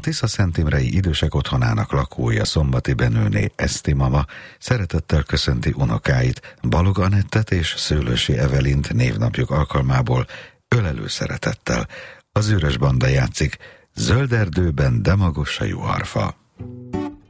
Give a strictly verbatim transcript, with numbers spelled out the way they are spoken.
Tiszaszenttimrei Idősek Otthonának lakója Szombati Benőné Eszti mama szeretettel köszönti unokáit, Balog Anettet és Szőlősi Evelint névnapjuk alkalmából ölelő szeretettel. Az Üres Banda játszik Zöld erdőben, de magas a juharfa.